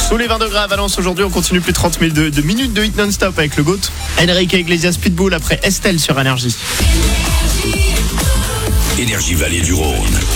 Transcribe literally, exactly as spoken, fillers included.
Sous les vingt degrés à Valence aujourd'hui, on continue plus de trente de, de minutes de hit non-stop avec le GOAT. Enrique Iglesias Pitbull après Estelle sur Énergie. Énergie Vallée du Rhône.